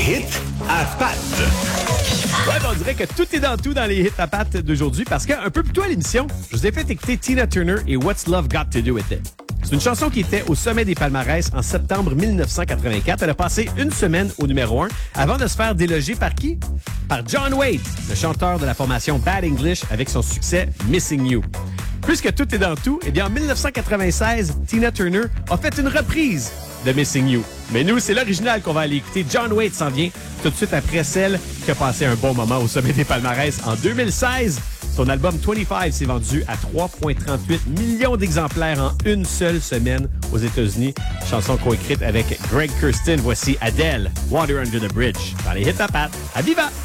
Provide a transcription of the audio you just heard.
hits à Pat. Ouais, on dirait que tout est dans tout dans les hits à pattes d'aujourd'hui parce qu'un peu plus tôt à l'émission, je vous ai fait écouter Tina Turner et What's Love Got to Do with It. C'est une chanson qui était au sommet des palmarès en septembre 1984. Elle a passé une semaine au numéro 1 avant de se faire déloger par qui? Par John Waite, le chanteur de la formation Bad English avec son succès Missing You. Puisque tout est dans tout, eh bien en 1996, Tina Turner a fait une reprise de Missing You. Mais nous, c'est l'original qu'on va aller écouter. John Waite s'en vient tout de suite après celle qui a passé un bon moment au sommet des palmarès en 2016. Son album 25 s'est vendu à 3,38 millions d'exemplaires en une seule semaine aux États-Unis. Chanson coécrite avec Greg Kurstin. Voici Adele, Water Under the Bridge, dans les hits à pattes. À viva!